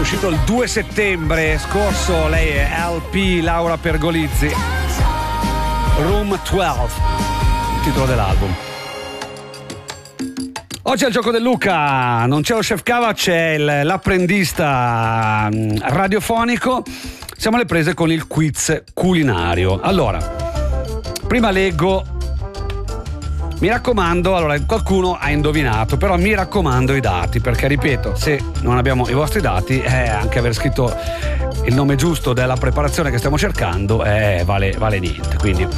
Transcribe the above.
uscito il 2 settembre scorso. Lei è LP Laura Pergolizzi, Room 12, il titolo dell'album. Oggi al Gioco del Luca non c'è lo chef Cava, c'è l'apprendista radiofonico. Siamo alle prese con il quiz culinario. Allora, prima leggo. Mi raccomando, allora qualcuno ha indovinato, però mi raccomando i dati, perché ripeto, se non abbiamo i vostri dati, anche aver scritto il nome giusto della preparazione che stiamo cercando vale niente. Quindi